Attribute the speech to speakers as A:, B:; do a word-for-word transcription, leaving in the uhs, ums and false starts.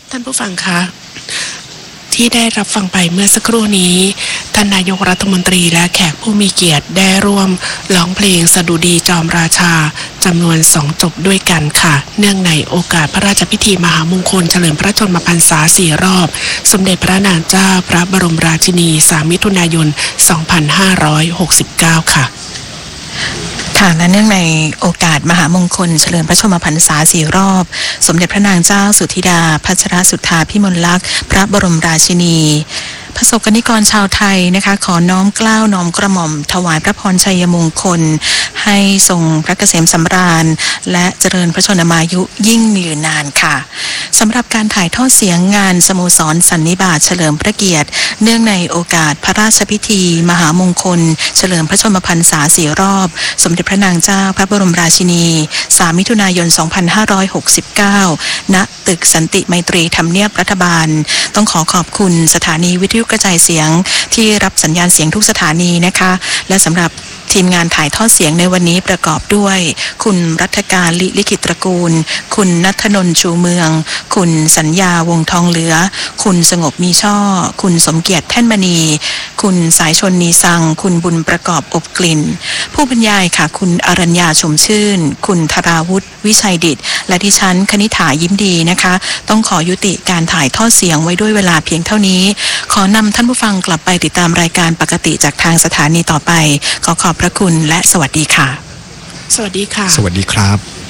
A: ท่านผู้ฟังคะที่ได้รับฟังไปเมื่อสักครู่นี้ท่านนายกรัฐมนตรีและแขกผู้มีเกียรติได้ร่วมร้องเพลงสดุดีจอมราชาจำนวนสองจบด้วยกันค่ะเนื่องในโอกาสพระราชพิธีมหามงคลเฉลิมพระชนมพรรษาสี่รอบสมเด็จพระนางเจ้าพระบรมราชินีสามมิถุนายนสองพันห้าร้อยหกสิบเก้าค่ะ
B: ค่ะและเนื่องในโอกาสมหามงคลเฉลิมพระชนมพรรษาสี่รอบสมเด็จพระนางเจ้าสุธิดาพัชรสุทธาภิมลลักษณ์พระบรมราชินีประสบกนิกรชาวไทยนะคะขอน้อมเกล้าน้อมกระหม่อมถวายพระพรชัยมงคลให้ทรงพระเกษมสำราญและเจริญพระชนมายุยิ่งยืนนานค่ะสำหรับการถ่ายทอดเสียงงานสโมสรสันนิบาตเฉลิมพระเกียรติเนื่องในโอกาสพระราชพิธีมหามงคลเฉลิมพระชนมพรรษาสี่รอบสมเด็จพระนางเจ้าพระบรมราชินีสามมิถุนายนสองพันห้าร้อยหกสิบเก้าณตึกสันติไมตรีทำเนียบรัฐบาลต้องขอขอบคุณสถานีวิทยุกระจายเสียงที่รับสัญญาณเสียงทุกสถานีนะคะและสำหรับทีมงานถ่ายทอดเสียงในวันนี้ประกอบด้วยคุณรัฐการลิลิขิตตระกูลคุณณัฐนนท์ชูเมืองคุณสัญญาวงทองเหลือคุณสงบมีช่อคุณสมเกียรติแท่นมณีคุณสายชนนีสังคุณบุญประกอบอบกลิ่นผู้บรรยายค่ะคุณอรัญญาชมชื่นคุณธราวุฒิวิชัยดิษฐ์และดิฉันคณิษฐายิ้มดีนะคะต้องขอยุติการถ่ายทอดเสียงไว้ด้วยเวลาเพียงเท่านี้ขอนำท่านผู้ฟังกลับไปติดตามรายการปกติจากทางสถานีต่อไปขอขอบพระคุณและสวัสดีค่ะ
A: สวัสดีค่ะ
C: สวัสดีครับ